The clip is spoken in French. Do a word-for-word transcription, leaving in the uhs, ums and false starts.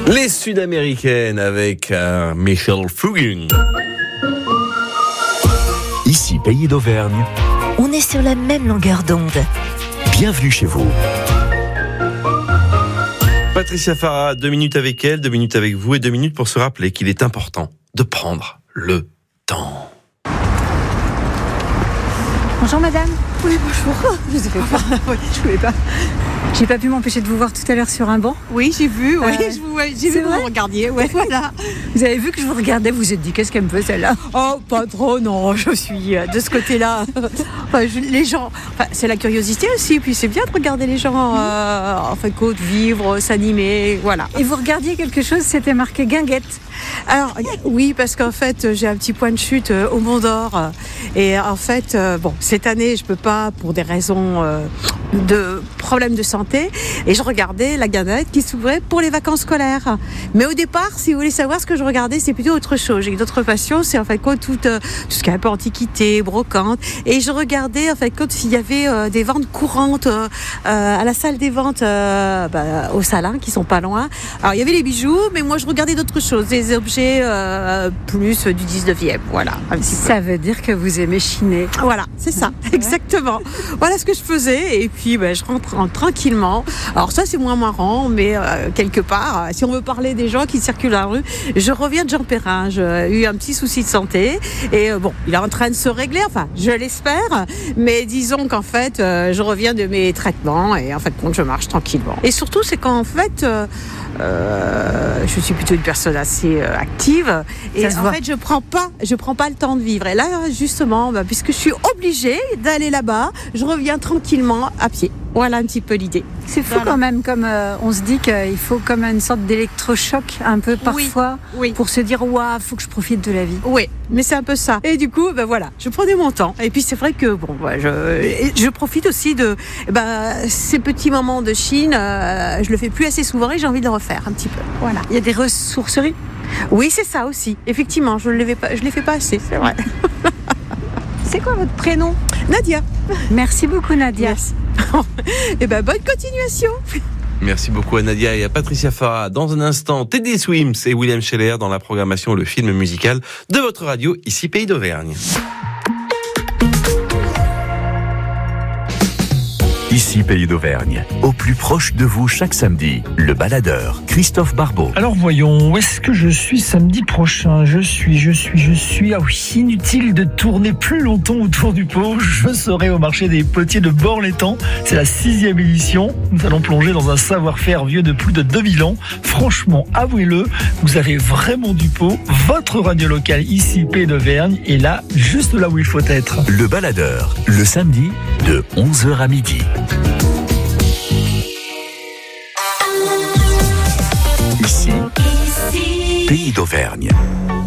Les Sud-Américaines avec euh, Michel Fugain. Ici, Pays d'Auvergne. On est sur la même longueur d'onde. Bienvenue chez vous. Patricia Farah, deux minutes avec elle, deux minutes avec vous et deux minutes pour se rappeler qu'il est important de prendre le temps. Bonjour madame. Oui, bonjour. Je vous ai fait peur. Oui, je voulais pas. J'ai pas pu m'empêcher de vous voir tout à l'heure sur un banc. Oui, j'ai vu, oui, Euh, je vous, j'ai c'est vu que vrai vous regardiez, ouais, voilà. Vous avez vu que je vous regardais, vous vous êtes dit qu'est-ce qu'elle me fait celle-là? Oh, pas trop, non, je suis euh, de ce côté-là. Enfin, je- les gens, enfin, c'est la curiosité aussi, puis c'est bien de regarder les gens, euh, en fin de compte, vivre, s'animer, voilà. Et vous regardiez quelque chose, c'était marqué guinguette. Alors, oui, parce qu'en fait, j'ai un petit point de chute euh, au Mont d'Or. Et en fait, euh, bon, cette année, je peux pas, pour des raisons euh, de problèmes de santé. Et je regardais la guinguette qui s'ouvrait pour les vacances scolaires. Mais au départ, si vous voulez savoir ce que je regardais, c'est plutôt autre chose. J'ai d'autres passions, c'est en fait quoi, tout, euh, tout ce qui est un peu antiquité, brocante. Et je regardais en fait quand s'il y avait euh, des ventes courantes euh, euh, à la salle des ventes euh, bah, au Salin, qui sont pas loin. Alors il y avait les bijoux, mais moi je regardais d'autres choses, des objets euh, plus du dix-neuvième. Voilà, un petit peu. Ça veut dire que vous aimez chiner. Voilà, c'est ça, exactement. Voilà ce que je faisais, et puis ben, je rentre en- tranquillement. Alors ça, c'est moins marrant, mais euh, quelque part, euh, si on veut parler des gens qui circulent dans la rue, je reviens de Jean Perrin. J'ai eu un petit souci de santé, et euh, bon, il est en train de se régler, enfin, je l'espère, mais disons qu'en fait, euh, je reviens de mes traitements, et en fait, compte, je marche tranquillement. Et surtout, c'est qu'en fait, euh, euh, je suis plutôt une personne assez euh, active, et Ça se en voit. fait, je prends pas, je prends pas le temps de vivre. Et là, justement, bah, puisque je suis obligée d'aller là-bas, je reviens tranquillement à pied. Voilà un petit peu l'idée. C'est fou Voilà. quand même, comme euh, on se dit qu'il faut comme une sorte d'électrochoc un peu parfois Oui. pour se dire waouh, faut que je profite de la vie. Oui, mais c'est un peu ça. Et du coup, ben voilà, je prenais mon temps. Et puis c'est vrai que bon, ouais, je, et je profite aussi de ben, ces petits moments de Chine. Euh, je le fais plus assez souvent et j'ai envie de le refaire un petit peu. Voilà. Il y a des ressourceries. Oui, c'est ça aussi. Effectivement, je ne pas, je les fais pas assez. C'est vrai. C'est quoi votre prénom? Nadia. Merci beaucoup Nadia. Merci. Et ben bonne continuation. Merci beaucoup à Nadia et à Patricia Farah. Dans un instant, Teddy Swims et William Scheller dans la programmation Le Film Musical de votre radio, ici Pays d'Auvergne. Ici, Pays d'Auvergne. Au plus proche de vous chaque samedi, le baladeur, Christophe Barbeau. Alors voyons, où est-ce que je suis samedi prochain? Je suis, je suis, je suis... Ah oui, inutile de tourner plus longtemps autour du pot. Je serai au marché des potiers de Borlétan. C'est la sixième édition. Nous allons plonger dans un savoir-faire vieux de plus de deux mille ans. Franchement, avouez-le, vous avez vraiment du pot. Votre radio locale ici, Pays d'Auvergne, est là, juste là où il faut être. Le baladeur, le samedi, de onze heures à midi. Ici, Pays d'Auvergne.